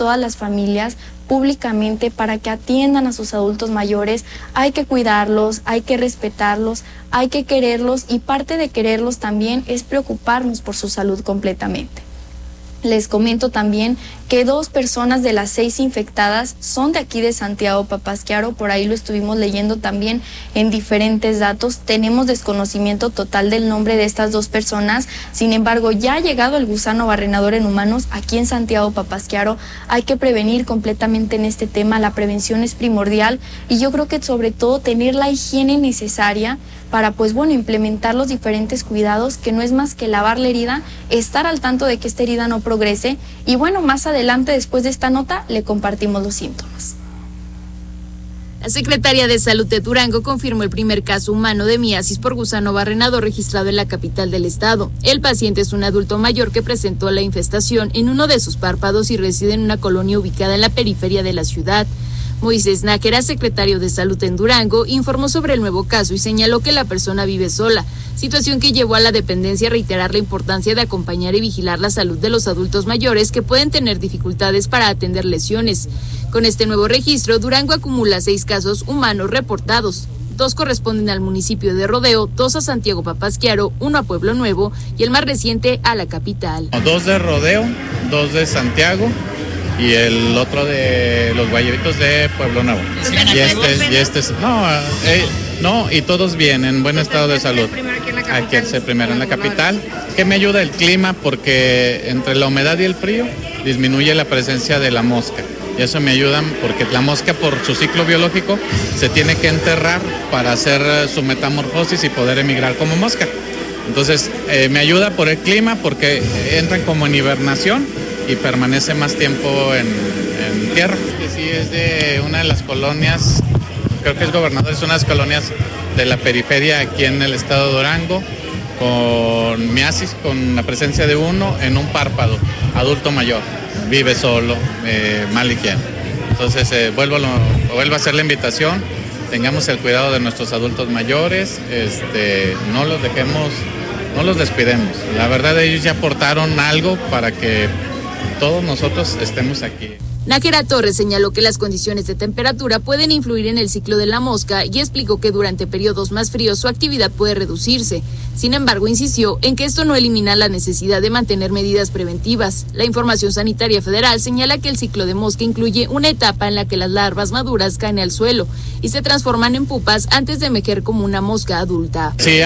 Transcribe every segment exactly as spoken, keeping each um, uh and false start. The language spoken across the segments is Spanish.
todas las familias públicamente para que atiendan a sus adultos mayores. Hay que cuidarlos, hay que respetarlos, hay que quererlos, y parte de quererlos también es preocuparnos por su salud completamente. Les comento también que dos personas de las seis infectadas son de aquí de Santiago Papasquiaro, por ahí lo estuvimos leyendo también en diferentes datos. Tenemos desconocimiento total del nombre de estas dos personas, sin embargo ya ha llegado el gusano barrenador en humanos aquí en Santiago Papasquiaro. Hay que prevenir completamente en este tema, la prevención es primordial, y yo creo que sobre todo tener la higiene necesaria para, pues bueno, implementar los diferentes cuidados, que no es más que lavar la herida, estar al tanto de que esta herida no progrese, y bueno, más adelante, después de esta nota, le compartimos los síntomas. La Secretaría de Salud de Durango confirmó el primer caso humano de miasis por gusano barrenador registrado en la capital del estado. El paciente es un adulto mayor que presentó la infestación en uno de sus párpados y reside en una colonia ubicada en la periferia de la ciudad. Moisés Nájera, secretario de Salud en Durango, informó sobre el nuevo caso y señaló que la persona vive sola, situación que llevó a la dependencia a reiterar la importancia de acompañar y vigilar la salud de los adultos mayores que pueden tener dificultades para atender lesiones. Con este nuevo registro, Durango acumula seis casos humanos reportados. Dos corresponden al municipio de Rodeo, dos a Santiago Papasquiaro, uno a Pueblo Nuevo y el más reciente a la capital. Dos de Rodeo, dos de Santiago y el otro de los Guayabitos de Pueblo Nuevo. Y este, y este es, no, eh, no, y todos bien, en buen estado de salud. Aquí es el primero en la capital. Que me ayuda el clima, porque entre la humedad y el frío disminuye la presencia de la mosca. Y eso me ayuda porque la mosca, por su ciclo biológico, se tiene que enterrar para hacer su metamorfosis y poder emigrar como mosca. Entonces, eh, me ayuda por el clima, porque entran como en hibernación y permanece más tiempo en, en tierra. Sí, es de una de las colonias, creo que es Gobernador, es una de las colonias de la periferia aquí en el estado de Durango, con miasis, con la presencia de uno en un párpado, adulto mayor, vive solo, eh, mal higiene. Entonces, eh, vuelvo, a lo, vuelvo a hacer la invitación, tengamos el cuidado de nuestros adultos mayores, este, no los dejemos, no los descuidemos. La verdad, ellos ya aportaron algo para que todos nosotros estemos aquí. Nájera Torres señaló que las condiciones de temperatura pueden influir en el ciclo de la mosca y explicó que durante periodos más fríos su actividad puede reducirse. Sin embargo, insistió en que esto no elimina la necesidad de mantener medidas preventivas. La información sanitaria federal señala que el ciclo de mosca incluye una etapa en la que las larvas maduras caen al suelo y se transforman en pupas antes de emerger como una mosca adulta. Si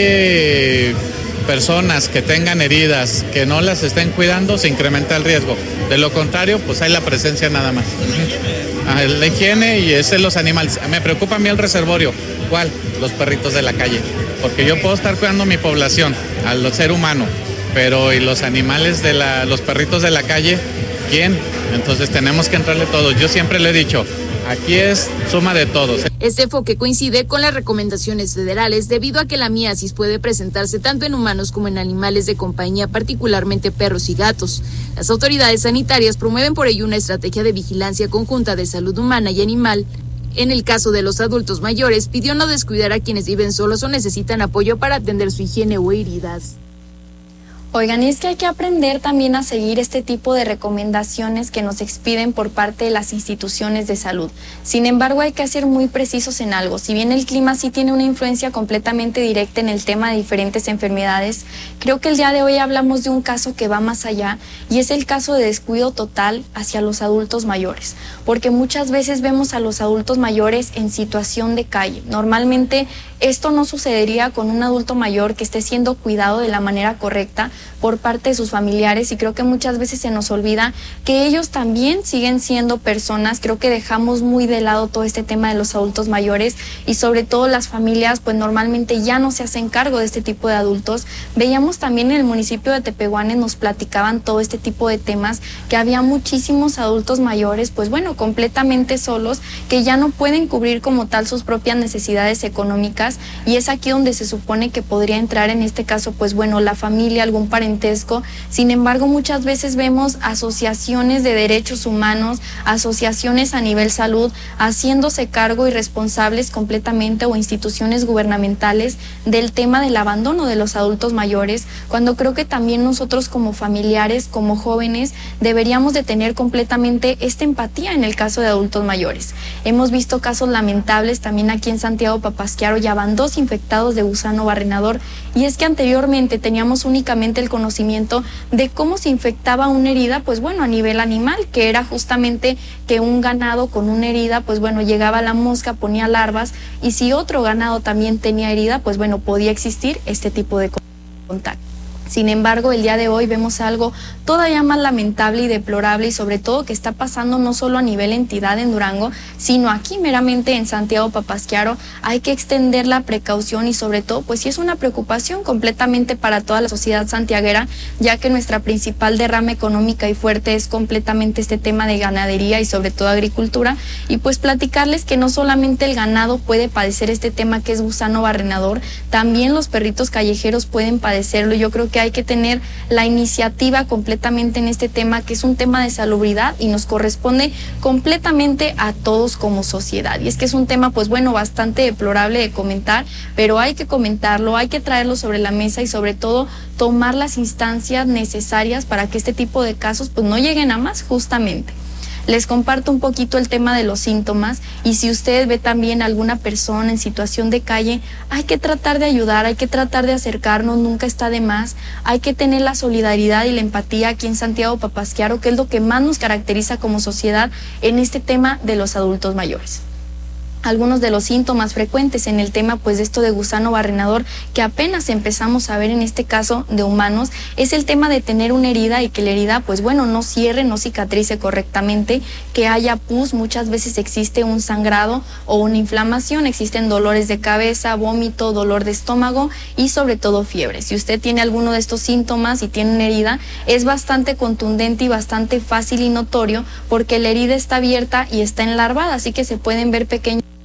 hay personas que tengan heridas, que no las estén cuidando, se incrementa el riesgo. De lo contrario, pues hay la presencia nada más. Uh-huh. La higiene y ese los animales. Me preocupa a mí el reservorio. ¿Cuál? Los perritos de la calle. Porque yo puedo estar cuidando mi población, al ser humano, pero ¿y los animales de la, los perritos de la calle? ¿Quién? Entonces tenemos que entrarle todos. Yo siempre le he dicho, aquí es suma de todos. Este enfoque coincide con las recomendaciones federales debido a que la miasis puede presentarse tanto en humanos como en animales de compañía, particularmente perros y gatos. Las autoridades sanitarias promueven por ello una estrategia de vigilancia conjunta de salud humana y animal. En el caso de los adultos mayores, pidió no descuidar a quienes viven solos o necesitan apoyo para atender su higiene o heridas. Oigan, y es que hay que aprender también a seguir este tipo de recomendaciones que nos expiden por parte de las instituciones de salud. Sin embargo, hay que ser muy precisos en algo. Si bien el clima sí tiene una influencia completamente directa en el tema de diferentes enfermedades, creo que el día de hoy hablamos de un caso que va más allá, y es el caso de descuido total hacia los adultos mayores. Porque muchas veces vemos a los adultos mayores en situación de calle. Normalmente esto no sucedería con un adulto mayor que esté siendo cuidado de la manera correcta por parte de sus familiares, y creo que muchas veces se nos olvida que ellos también siguen siendo personas. Creo que dejamos muy de lado todo este tema de los adultos mayores, y sobre todo las familias pues normalmente ya no se hacen cargo de este tipo de adultos. Veíamos también en el municipio de Tepehuanes, nos platicaban todo este tipo de temas, que había muchísimos adultos mayores pues bueno, completamente solos, que ya no pueden cubrir como tal sus propias necesidades económicas, y es aquí donde se supone que podría entrar en este caso pues bueno, la familia, algún parentesco. Sin embargo, muchas veces vemos asociaciones de derechos humanos, asociaciones a nivel salud, haciéndose cargo y responsables completamente, o instituciones gubernamentales, del tema del abandono de los adultos mayores, cuando creo que también nosotros como familiares, como jóvenes, deberíamos de tener completamente esta empatía en el caso de adultos mayores. Hemos visto casos lamentables también aquí en Santiago Papasquiaro, ya van dos infectados de gusano barrenador, y es que anteriormente teníamos únicamente el conocimiento de cómo se infectaba una herida, pues bueno, a nivel animal, que era justamente que un ganado con una herida, pues bueno, llegaba la mosca, ponía larvas, y si otro ganado también tenía herida, pues bueno, podía existir este tipo de contacto. Sin embargo, el día de hoy vemos algo todavía más lamentable y deplorable, y sobre todo que está pasando no solo a nivel entidad en Durango, sino aquí meramente en Santiago Papasquiaro. Hay que extender la precaución y sobre todo, pues sí es una preocupación completamente para toda la sociedad santiaguera, ya que nuestra principal derrama económica y fuerte es completamente este tema de ganadería y sobre todo agricultura, y pues platicarles que no solamente el ganado puede padecer este tema que es gusano barrenador, también los perritos callejeros pueden padecerlo. Yo creo que hay que tener la iniciativa completamente en este tema, que es un tema de salubridad y nos corresponde completamente a todos como sociedad. Y es que es un tema, pues bueno, bastante deplorable de comentar, pero hay que comentarlo, hay que traerlo sobre la mesa y sobre todo tomar las instancias necesarias para que este tipo de casos pues no lleguen a más, justamente. Les comparto un poquito el tema de los síntomas, y si usted ve también a alguna persona en situación de calle, hay que tratar de ayudar, hay que tratar de acercarnos, nunca está de más. Hay que tener la solidaridad y la empatía aquí en Santiago Papasquiaro, que es lo que más nos caracteriza como sociedad en este tema de los adultos mayores. Algunos de los síntomas frecuentes en el tema pues de esto de gusano barrenador, que apenas empezamos a ver en este caso de humanos, es el tema de tener una herida y que la herida pues bueno no cierre, no cicatrice correctamente, que haya pus, muchas veces existe un sangrado o una inflamación, existen dolores de cabeza, vómito, dolor de estómago y sobre todo fiebre. Si usted tiene alguno de estos síntomas y tiene una herida, es bastante contundente y bastante fácil y notorio, porque la herida está abierta y está enlarvada, así que se pueden ver pequeños